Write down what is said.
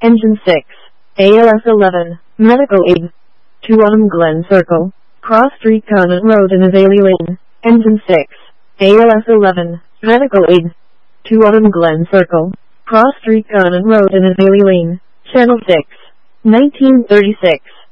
Engine 6. ALS 11. Medical aid. 2 Autumn Glen Circle. Cross Street Conant Road in Azalea Lane. Engine 6. ALS 11. Medical aid. 2 Autumn Glen Circle. Cross Street Conant Road in Azalea Lane. Channel 6. 1936.